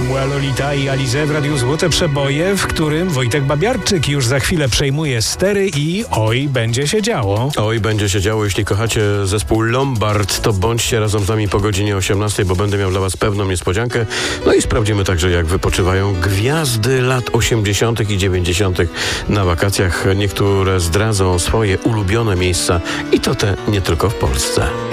Mła Lolita i Alize w Radiu Złote Przeboje, w którym Wojtek Babiarczyk już za chwilę przejmuje stery i oj, będzie się działo. Oj, będzie się działo. Jeśli kochacie zespół Lombard, to bądźcie razem z nami po godzinie 18, bo będę miał dla was pewną niespodziankę. No i sprawdzimy także, jak wypoczywają gwiazdy lat 80. i 90. na wakacjach. Niektóre zdradzą swoje ulubione miejsca i to te nie tylko w Polsce.